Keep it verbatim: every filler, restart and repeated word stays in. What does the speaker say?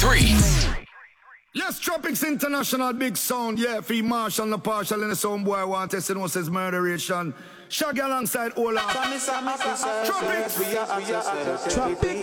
three. Yes, Tropics International, big sound, yeah, for Marshall and the partial and the sound boy want to know says murderation. Shaggy alongside Ola. Tropics.